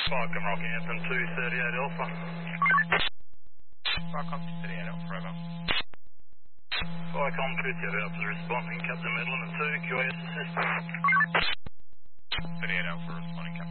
Falcon Rockhampton 238 Alpha. Falcon 238 Alpha, over. Falcon 238 Alpha is responding, Captain Midland and 2, QAS assist.